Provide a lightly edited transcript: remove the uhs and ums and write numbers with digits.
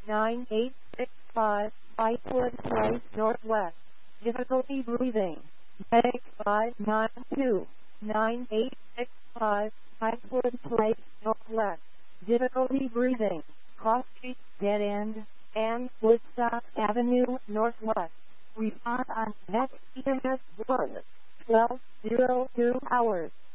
9865 Whitewood Place Northwest. Difficulty breathing. Medic 592-9865 Whitewood Place Northwest. Difficulty breathing. Cross Street Dead End and Woodstock Avenue Northwest. Respond on next EMS 1. 12:02 hours.